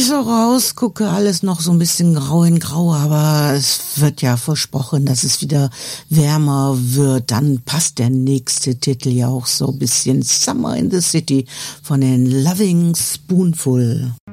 so raus, gucke alles noch so ein bisschen grau in grau, aber es wird ja versprochen, dass es wieder wärmer wird. Dann passt der nächste Titel ja auch so ein bisschen Summer in the City von den Loving Spoonful.